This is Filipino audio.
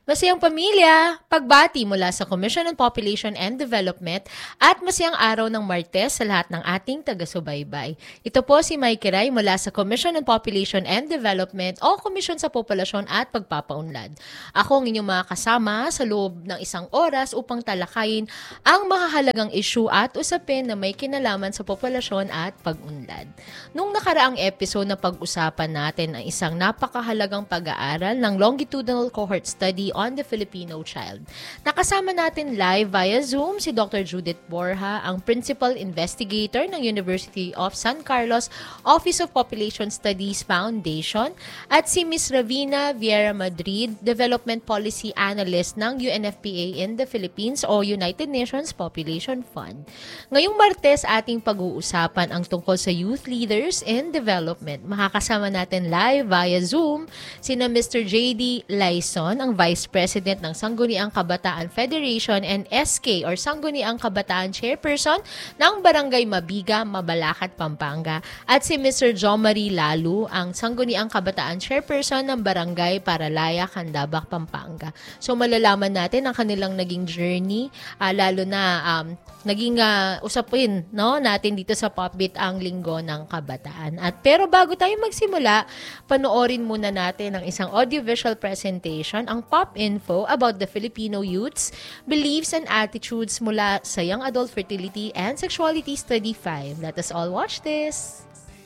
Masayang pamilya, pagbati mula sa Commission on Population and Development at masayang araw ng Martes sa lahat ng ating taga-subaybay. Ito po si Mikey Ray mula sa Commission on Population and Development o Komisyon sa Populasyon at Pagpapaunlad. Ako ang inyong mga kasama sa loob ng isang oras upang talakayin ang mahahalagang issue at usapin na may kinalaman sa populasyon at pag-unlad. Nung nakaraang episode na pag-usapan natin ang isang napakahalagang pag-aaral ng longitudinal cohort study on the Filipino child. Nakasama natin live via Zoom si Dr. Judith Borja, ang Principal Investigator ng University of San Carlos Office of Population Studies Foundation at si Ms. Ravina Vieira Madrid, Development Policy Analyst ng UNFPA in the Philippines o United Nations Population Fund. Ngayong Martes ating pag-uusapan ang tungkol sa youth leaders in development. Makakasama natin live via Zoom sina Mr. J.D. Laison, ang Vice President ng Sangguniang Kabataan Federation and SK or Sangguniang Kabataan Chairperson ng Barangay Mabiga, Mabalacat, Pampanga at si Mr. Jomari Lalu, ang Sangguniang Kabataan Chairperson ng Barangay Paralaya, Candaba, Pampanga. So malalaman natin ang kanilang naging journey, lalo na naging usapin natin dito sa Popbit ang Linggo ng Kabataan. Pero bago tayo magsimula, panoorin muna natin ang isang audiovisual presentation, ang Pop Info about the Filipino youths, beliefs and attitudes mula sa Young Adult Fertility and Sexuality Study 5. Let us all watch this.